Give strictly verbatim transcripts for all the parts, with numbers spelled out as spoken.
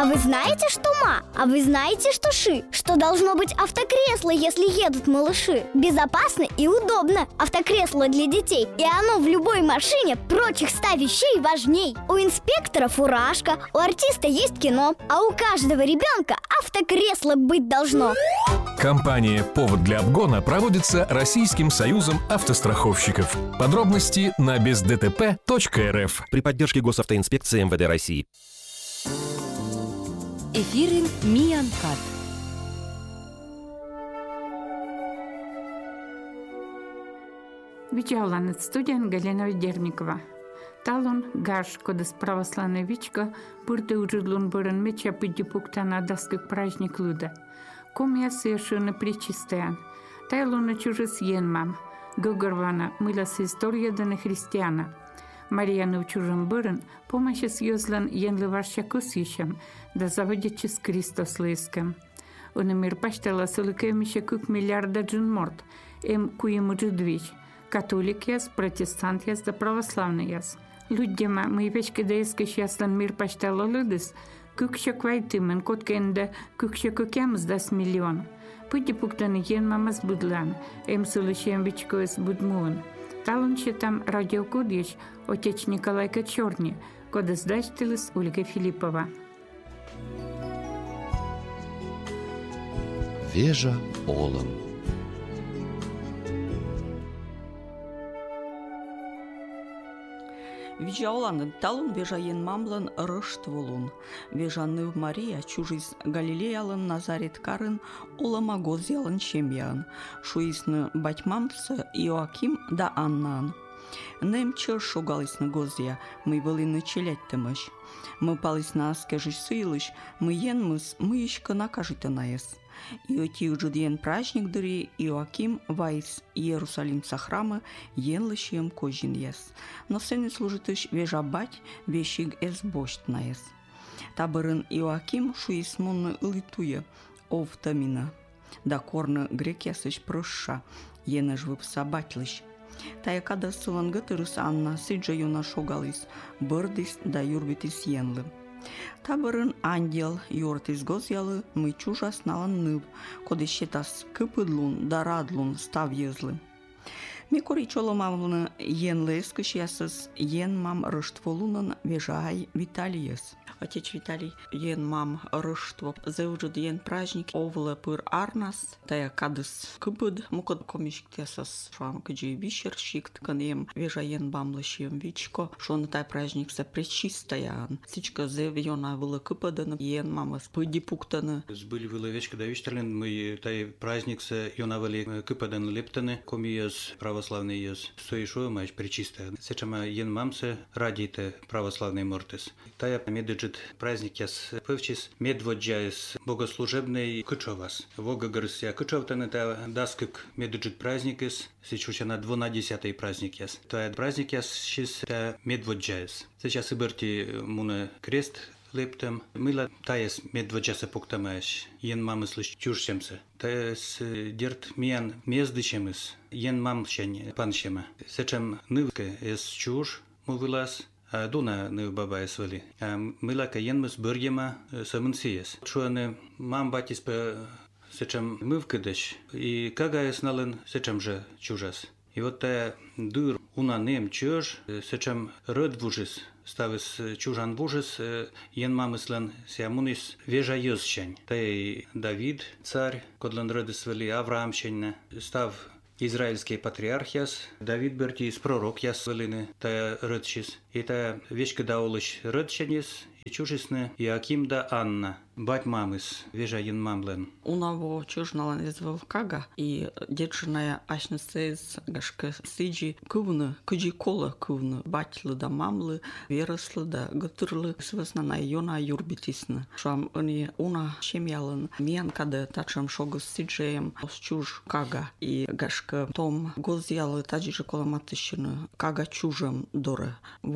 А вы знаете, что ма? А вы знаете, что ши? Что должно быть автокресло, если едут малыши? Безопасно и удобно. Автокресло для детей. И оно в любой машине прочих ста вещей важней. У инспектора фуражка, у артиста есть кино, а у каждого ребенка автокресло быть должно. Компания «Повод для обгона» проводится Российским союзом автостраховщиков. Подробности на без дэ тэ пэ точка эр эф при поддержке Госавтоинспекции эм вэ дэ России. Эфирин Мианкат. Вичауланет студент Галина Ведерникова. Талон гаш, кодес православная вичка, бурды уджудлун буран меча пидипуктана даскик праздник луда. Комия совершенно причистаян. Тайлона чужес мам. Гогорвана мылась история дана христиана. Марияна учужен буран, помощи съезлан енлы варщакус ищем, да заводичес Христос лыском. Он мир паштала сылыкемище кук миллиарда джун морд, эм куему джудвич. Католик яс, протестант яс, да православный яс. Людьма, мы вечки да искаш яслан мир паштала лыдыс, кукша квайтымен, коткенда кукша кукемс дас миллион. Пыти пуктаны ен мамас будлан, эм сылышем вичкоес будмуын. Талон там радиокодыш отец Николай Кочерни, кодес дачтылыс Ольга Филиппова. Вежа олан. Вижа олан талон вежа ен мамлан рыштволун. Вежа ныв Мария чужиз Галилеялын Назарет карын олама гозялын чемьян. Шуизны батьмамцы Иоаким да Аннан. Немче шугалисны гозя, мы были началять тымыш. Мы пались на аскежиш сыйлыш, мы енмыс, мы ишка накажита наес. И оти ужуден праздник дыри Иоаким вайс Иерусалимца храма енлышем кожин ес. Но сены служитыш вежа бать вещиг эс бошт наес. Табырын Иоаким шуис мунны ылитуя овтамина. Да корны грек ясыш прыша, енэж выпсабатлыш. Тая када сылан гытырыс Анна сыджа юна шогалыс, бырдыс да юрбитыс енлы. Табырын ангел юртыс гозялы мы чужас налан нып, коды щетас кыпыдлун да радлун став езлы. Микори чоломавлны енлы эскыш ясыс ен мам рыштволунын вежай Виталиес. Отец Виталий ен мам рыштво зеужуд ен праздник овлы пыр арнас, тая кадыс кыбыд мукад комишк ясыс шуам кыджи вишерщик тканем вежа ен бамлышем вичко, шон тай праздник са пречистаян. Сичка зев йона вылы кыпыдын ен мамас пыди пуктаны. Сбыли вылы вечка да виштерлин, мы тай праздник са йона вылы кыпыдын лептаны, комиез православный ез. Стоишо мач пречистая. Сечама ен мамсе радите православный мортес. Тая медыджит праздник яс пывчис медводжаес богослужебный кычовас. Вога горся кычовтаны та даскык медыджит праздник ес. Сейчас на двунадесятый праздник яс. Тая праздник яс шис та медводжаес. Сейчас и берти муна крест лептем. Мила таес медводжаса пуктамаеш. Ен мамы слыш чушчемся. Таес дерт миян мездычемыс. Ен мамщень панщема. Сечем нывке ес чуш му вылаз. Дуна не баба свали. Милака єнмес бъргема самунсиес. Чуане мам батис по сечем мывкадеш. И кага е снален сечем же чужас. И вот та дур уна нем чуж сечем род вужис. Ставис чужан вужис ен мамыслен сиамунис вежа йосчень. Тей Давид царь кодлен роды свали Авраам щенне. Став израильский патриархиас, Давид бертис пророк яс велины, тая рыдшис, и тая вещка даулыш рыдшенис, и чужисны Иоаким да Анна, бать мамыс, вежа ен мамлен. Унаво чужналан из Волкага, и дедшиная ашнысы из гашка сиджи кувны, куджи кола кувны, батьлы да мамлы, верослы да гатырлы, сваснана йона юрбитисны. Шам они уна шемялын, миян када тачам шогус сиджеем, с чуж кага, и гашка том гозялы таджи коламатыщины, кага чужам доре.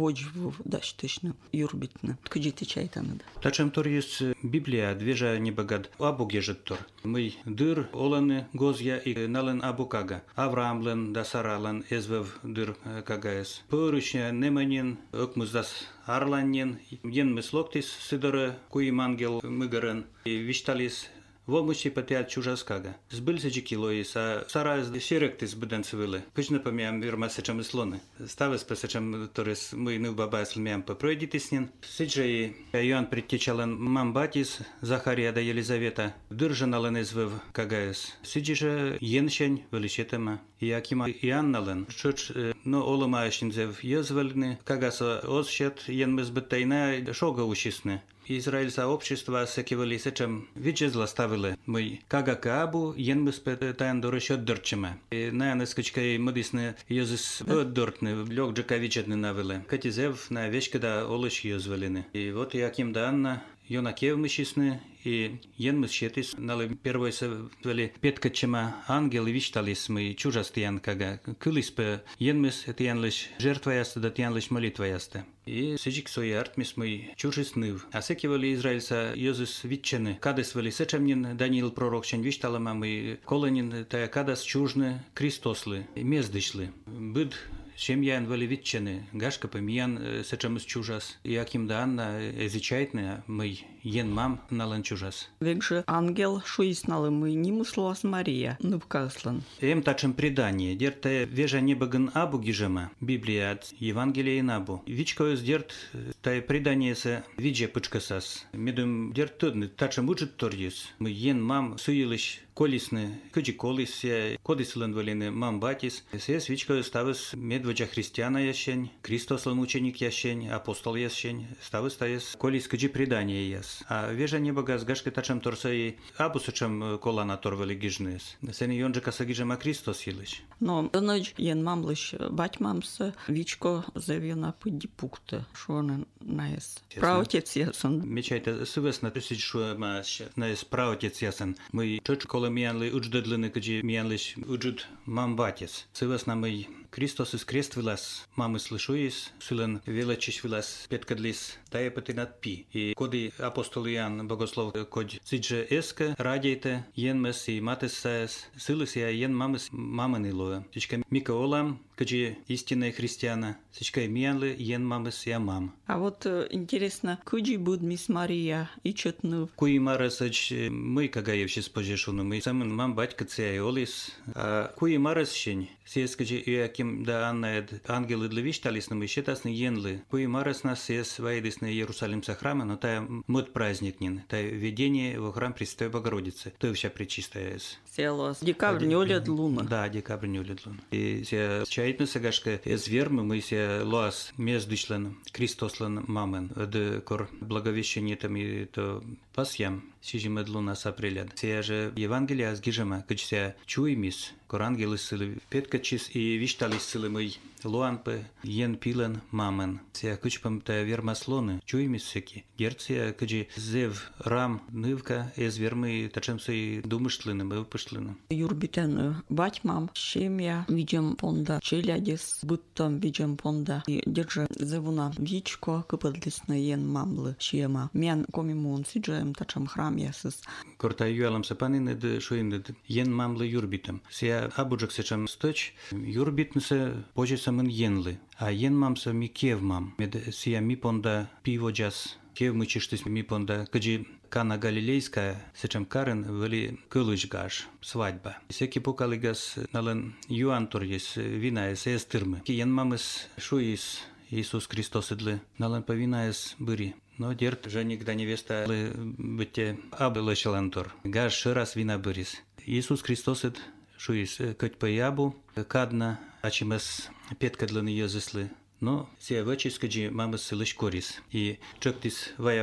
почву дащтышны юрбитны. Кыджи ты чайтаны да. Тачем тор есть Библия, движа небогат. Абуге же тор. Мы дыр оланы гозья и нален абукага. Авраамлен да Сарален эзвев дыр кагаес. Поручня неманин, окмуздас арланин. Ен мыслоктис сидора куим ангел мыгарен. И вишталис Вомучи патиат чужаскага. Збылся джикилоис, а сара сиректис бденцевиле. Кычна помям вирма сечам слоны. Ставес песечам торис мы ну баба слмям попройдитиснин. Сиджей Иоанн предтечален мамбатис, Захария да Елизавета. Дыржанален извев кагаес. Сиджиже еншень величетема. Иакима Иоаннален. Чуч но оломаешнзев езвельны. Кагаса осщет енмез беттайна шога ушисны. Израиль сообщество секивали сечем вичезла ставили мы кага каабу ен мы спетаем до расчет дорчема. И на нескачкой модисны езис дортны лег джаковичетны навели. Катизев на вещь когда олыш езвелины. И вот яким да Анна Йонакев мышисны и ен мы щетис нале первой севели петкачема ангел и вичталис мы чужастиян кага кылис пе ен мы тиян лишь жертва яста да тиян лишь молитва яста. И сижик сои артмис мы чужисны. А секивали израильса езис витчены. Кадес вели сечемнин Даниил пророк чен вичталама мы коленин тая кадас чужны Кристослы мездышлы. Быд Семьян вели витчены, гашка помиян сечемыс чужас. Яким да Анна изичайтны, мы ен мам нален чужас. Векже ангел шуисналы мы не муслас Мария, нубкаслан. Эм тачем предание, дерте вежа небаган абу гижема, Библия от Евангелия и набу. Вичко из дерт тай предание се видже пычкасас. Медум дерт тодны, тачем учит торьес. Мы ен мам суилыш колисны, кыджи колис, кодислен велины мам батис. Се свичко ставис медведжа христиана ящень, Кристослен ученик ящень, апостол ящень, ставис таес колис кыджи предание яс. А вежа небага с гашкой тачем торсей абусучем колана торвели гижнес. Сени йонджа касагижема Кристос елыш. Но ночь ен мамлыш батьмамс вичко завена пыди пукта, шоны наес. Праотец ясан. Мечайте сывесна тысяч шо маш наес праотец ясан. Мы чоч кола миянли удждадлины кыджи миянлиш уджуд мамбатес. Сывесна мы Кристос из крест вилас, мамы слышуис, силен величиш вилас, петкадлис, тая патинат пи. И коды апостол Иоанн богослов код сидже эска, радейте, ен мес и матес саес, силыс я ен мамес маманы лоя. Сичка мика олам, каджи истинная христиана, сичка миянлы ен мамес я мам. А вот интересно, куджи буд мисс Мария и четну? Куи марасач мы кагаевши спожешуну, мы самын мам батька цея олис, а куи марасщень, сес каджи Иаким да Анна ангелы для вишталис, но мы считасны енлы. Куи марас нас сес вайдис на Иерусалимца храма, но тая мод праздникнин, тая введение во храм Пресвятой Богородицы. То вся пречистая эс. Селос. Декабрь не улет луна. Да, декабрь не улет луна. И се чаятны сагашка эс вермы, мы се лоас междышлен, Кристослен мамен, де кор благовещение там и то пасьям, сижим луна сапреляд. Се же Евангелия сгижема, кач се чуемис, кор ангелы силы петкачис и вишталис силы мы луанпе, ен пилен мамен. Се кучпам та вермаслоны, чуемис секи. Герция каджи зев рам нывка, эс вермы тачем сей думышлыным, выпышлыным. Юрбитен батьмам, семья, видим понда, челядис, будто видим понда. И держа зевуна вичко, кыпадлис на ен мамлы, шема. Мен комимун сиджаем тачем храм ясыс. Корта юалам сапанин эд шуин ен мамлы юрбитам. Се абуджак сечем сточ, юрбитнсе пожесамын енлы. А ен мамса ми кев мам. Мед сия ми понда пиво джас. Кев мы чиштыс ми понда. Каджи Кана Галилейская, сечем карен вели кылыш гаш, свадьба. Секи покалигас нален юантор есть вина эс эстырмы. Ен мамыс шуис Иисус Христос идлы, нален повина эс быри. Но дерт женик да невеста лы быте абылы шелантор. Гаш ширас вина бырис. Иисус Христос ид шуис кать поябу, кадна, ачимес петкадланы езыслы. Но се вачис каджи мамыс лыш корис. И чоктис вая